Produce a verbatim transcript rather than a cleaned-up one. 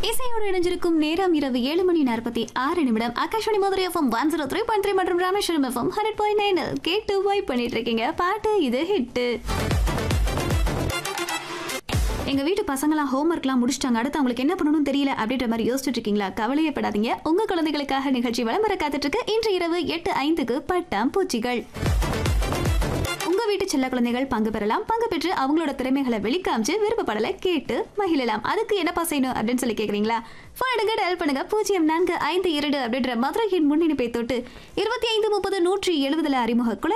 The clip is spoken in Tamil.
இசையோடு இணைஞ்சிருக்கும் நேரம் இரவு ஏழு மணி நாற்பத்தி ஆறு நிமிடம். Akashvani Madurai FM one zero three point three மற்றும் Rameswaram FM hundred point nine கேட்டு வாய் பண்ணிட்டு இருக்கீங்க. பாட்டு இது ஹிட்டு. எங்க வீட்டு பசங்களாம் ஹோம்ஒர்க்லாம் முடிச்சிட்டாங்க, அடுத்து அவங்களுக்கு என்ன பண்ணணும்னு தெரியல அப்படின்ற மாதிரி யோசிச்சுட்டு இருக்கீங்களா? கவலையப்படாதீங்க, உங்க குழந்தைகளுக்காக நிகழ்ச்சி விளம்பர காத்துட்டு இருக்கு. இன்று இரவு எட்டு ஐந்துக்கு பட்டாம் பூச்சிகள். உங்க வீட்டு செல்ல குழந்தைகள் பங்கு பெறலாம். பங்கு பெற்று அவங்களோட திறமைகளை வெளிக்காமிச்சு விருப்பப்படலை கேட்டு மகிழலாம். அதுக்கு என்னப்பா செய்யணும் அப்படின்னு சொல்லி கேக்குறீங்களா? போன் டயல் பண்ணுங்க பூஜ்ஜியம் நான்கு ஐந்து இரண்டு அப்படின்ற மதுரையின் முன்னிணைப்பை தொட்டு இருபத்தி ஐந்து முப்பது நூற்றி எழுபதுல அறிமுக